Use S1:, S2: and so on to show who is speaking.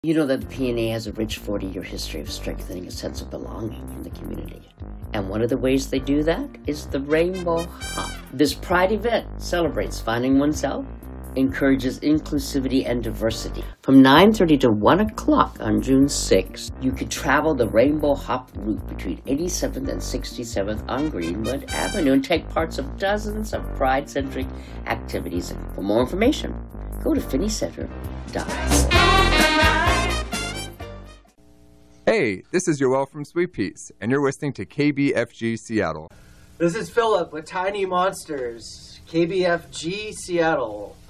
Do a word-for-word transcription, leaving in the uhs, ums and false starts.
S1: You know that the P N A has a rich forty-year history of strengthening a sense of belonging in the community. And one of the ways they do that is the Rainbow Hop. This pride event celebrates finding oneself, encourages inclusivity and diversity. From nine thirty to one o'clock on June sixth, you could travel the Rainbow Hop route between eighty-seventh and sixty-seventh on Greenwood Avenue and take parts of dozens of pride-centric activities. For more information, go to finney center dot org.
S2: Hey, this is Yoel from Sweet Peas, and you're listening to K B F G Seattle.
S3: This is Philip with Tiny Monsters, K B F G Seattle.